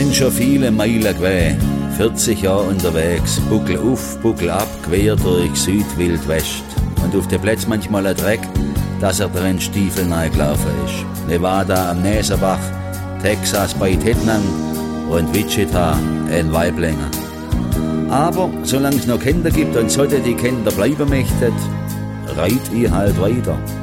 sind schon viele Meilen gewesen, 40 Jahre unterwegs, Buckel auf, Buckel ab, quer durch Südwildwest. Und auf der Plätze manchmal ein Dreck, dass er drin Stiefel reingelaufen ist. Nevada am Näserbach, Texas bei Tettnang und Wichita in Waiblingen. Aber solange es noch Kinder gibt und sollte die Kinder bleiben möchten, reit ich halt weiter.